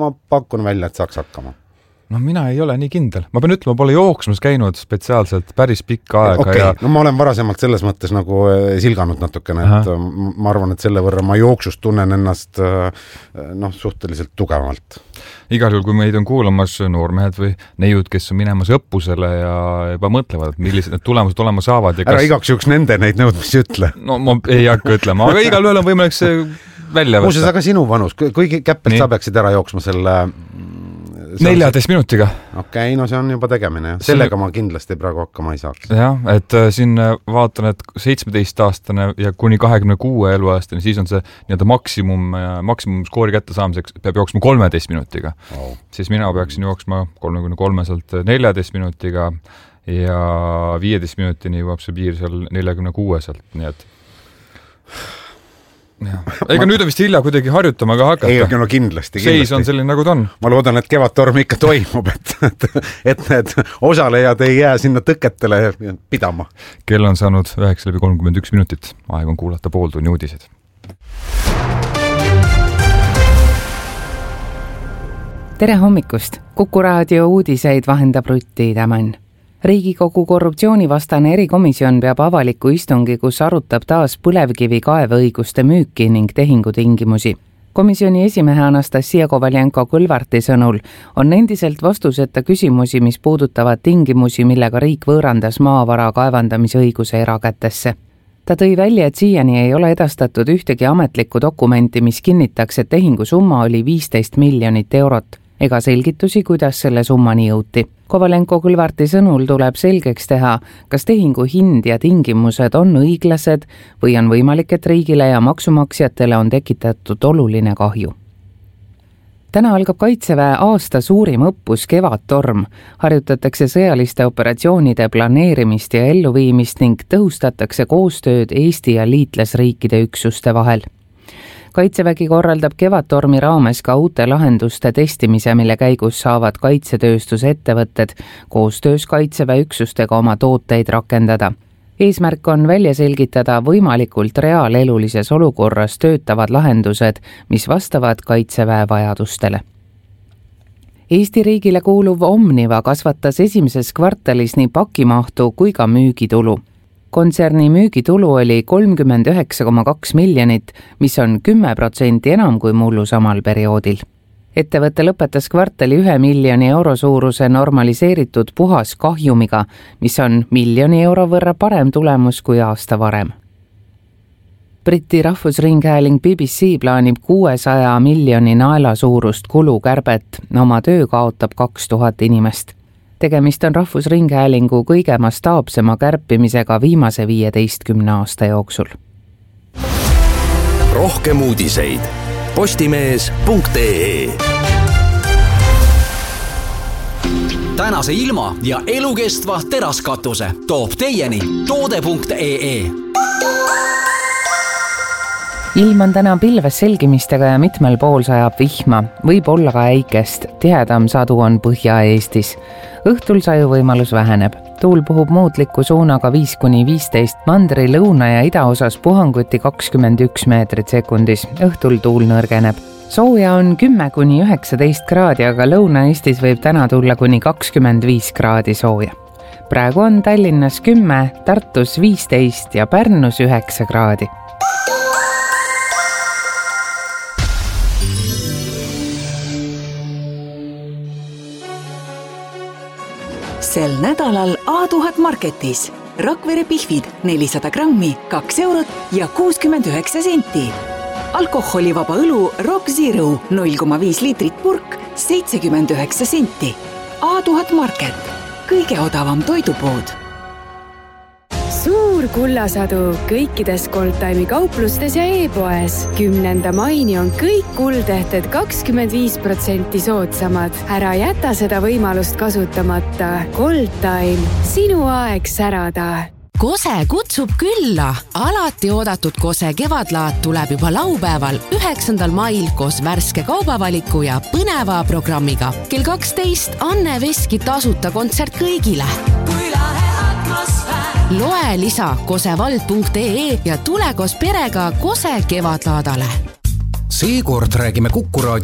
ma pakun välja, et saaks hakkama. No mina ei ole nii kindel. Ma pean ütlema, pole jooksmas käinud spetsiaalselt päris pikka aega. Okay. No ma olen varasemalt selles mõttes nagu silganud natukene, et ma arvan, et selle võrra ma jooksust tunnen ennast suhteliselt tugevamalt. Igal juhul, kui meid on kuulamas noormehed või neiud, kes on minemas õppusele ja juba mõtlevad, millised need tulemused olema saavad. Ja ära igaks juhuks nende neid nõudmisi ütle. No ma ei hakka ütlema, aga igal ühel on võimalik see välja võtta. Muuseas, aga sinu vanus, kui käppest sa peaksid ära jooksma selle 14 minutiga. Okei, no see on juba tegemine. Sellega ma kindlasti praegu hakkama ei saaks. Jah, et siin vaatan, et 17-aastane ja kuni 26 eluaastane, siis on see nii-öelda maksimum skoori kätte saamiseks peab jooksma 13 minutiga. Siis mina peaksin jooksma 33-selt 14 minutiga ja 15 minutini jõuab see piir seal 46-selt, nii et ja. Ega nüüd on vist hilja kuidagi harjutama ka hakata. Ei, no kindlasti. Seis on selline nagu ta on. Ma loodan, et kevadtorm ikka toimub, et need osalejad ei jää sinna tõketele pidama. Kell on saanud 9:31 minutit. Aeg on kuulata pooltunni uudised. Tere hommikust! Kuku raadio uudiseid vahendab Rutti Tämann. Riigikogu korruptsioonivastane erikomisjon peab avaliku istungi, kus arutab taas põlevkivi kaeveõiguste müüki ning tehingutingimusi. Komisjoni esimehe Anastasia Kovaljenko-Kõlvarti sõnul on endiselt vastuseta küsimusi, mis puudutavad tingimusi, millega riik võõrandas maavara kaevandamise õiguse erakätesse. Ta tõi välja, et siiani ei ole edastatud ühtegi ametlikku dokumenti, mis kinnitaks, et tehingu summa oli 15 miljonit eurot. Ega selgitusi, kuidas selle summani jõuti. Kovalenko-Kõlvarti sõnul tuleb selgeks teha, kas tehingu hind ja tingimused on õiglased või on võimalik, et riigile ja maksumaksjatele on tekitatud oluline kahju. Täna algab Kaitseväe aasta suurim õppus Kevadtorm. Harjutatakse sõjaliste operatsioonide planeerimist ja elluviimist ning tõhustatakse koostööd Eesti ja liitlasriikide üksuste vahel. Kaitsevägi korraldab Kevadtormi raames ka uute lahenduste testimise, mille käigus saavad kaitsetööstuse ettevõtted koostöös Kaitseväe üksustega oma tooteid rakendada. Eesmärk on välja selgitada võimalikult reaalelulises olukorras töötavad lahendused, mis vastavad Kaitseväe vajadustele. Eesti riigile kuuluv Omniva kasvatas esimeses kvartalis nii pakimahtu kui ka müügitulu. Kontserni müügitulu oli 39,2 miljonit, mis on 10% enam kui mullu samal perioodil. Ettevõte lõpetas kvartali 1 miljoni euro suuruse normaliseeritud puhas kahjumiga, mis on 1 miljoni euro võrra parem tulemus kui aasta varem. Briti rahvusringhääling BBC plaanib 600 miljoni naela suurust kulukärbet, oma töö kaotab 2000 inimest. Tegemist on rahvusringhäälingu kõige mastaapsema kärpimisega viimase 15 aasta jooksul. Rohkem uudiseid postimees.ee. Tänase ilma ja elukestva teraskatuse toob teieni toode.ee. Ilm on täna pilves selgimistega ja mitmel pool sajab vihma, võib olla ka äikest, tihedam sadu on Põhja-Eestis. Õhtul saju võimalus väheneb. Tuul puhub muutliku suunaga 5-15, mandri lõuna ja idaosas puhanguti 21 meetrit sekundis. Õhtul tuul nõrgeneb. Sooja on 10-19 kraadi, aga Lõuna-Eestis võib täna tulla kuni 25 kraadi sooja. Praegu on Tallinnas 10, Tartus 15 ja Pärnus 9 kraadi. Sel nädalal A1000 Marketis. Rakvere pihvid 400 grammi, 2 eurot ja 69 senti. Alkoholivaba õlu Rock Zero 0,5 liitrit purk 79 senti. A1000 Market. Kõige odavam toidupood. Suur kullasadu kõikides Goldtime'i kauplustes ja e-poes. 10. maini on kõik kuldehted 25% soodsamad. Ära jäta seda võimalust kasutamata. Goldtime, sinu aeg särada. Kose kutsub külla. Alati oodatud Kose kevadlaat tuleb juba laupäeval 9. mail koos värske kaubavaliku ja põneva programmiga. Kell 12 Anne Veski tasuta kontsert kõigile. Kui lahe atmosfäär. Loe lisa kosevald.ee ja tule koos perega Kose kevadlaadale. Seekord räägime Kuku raadio